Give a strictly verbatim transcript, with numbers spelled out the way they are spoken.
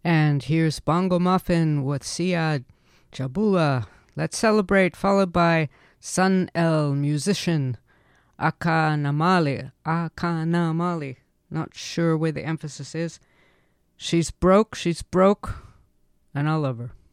And here's Bongo Muffin with Sia Jabula. Let's celebrate, followed by Sun El Musician, Akanamali. Akanamali. Not sure where the emphasis is. She's broke, she's broke, and I love her.